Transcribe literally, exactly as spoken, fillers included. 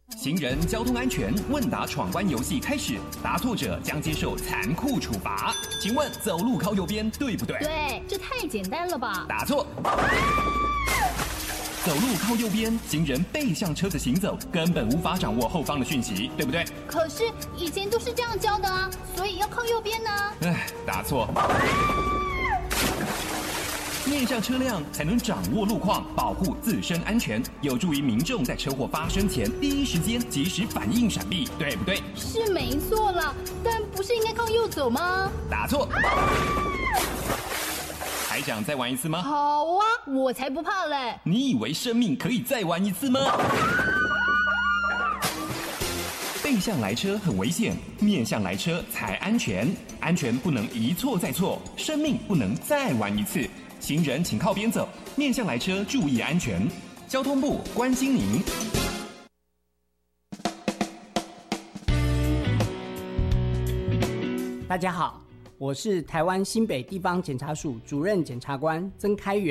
行人交通安全问答闯关游戏开始，答错者将接受残酷处罚。请问走路靠右边对不对？ 对，这太简单了吧？ 答错。走路靠右边，行人背向车子行走，根本无法掌握后方的讯息，对不对？ 可是以前都是这样教的啊，所以要靠右边呢。 唉，答错。面向车辆才能掌握路况，保护自身安全，有助于民众在车祸发生前第一时间及时反应闪避，对不对？ 是没错啦，但不是应该靠右走吗？ 答错。还想再玩一次吗？ 好啊，我才不怕嘞！ 你以为生命可以再玩一次吗？背向来车很危险，面向来车才安全。安全不能一错再错，生命不能再玩一次。行人请靠边走，面向来车注意安全。交通部关心您。 大家好，我是台湾新北地方检察署主任检察官曾开元。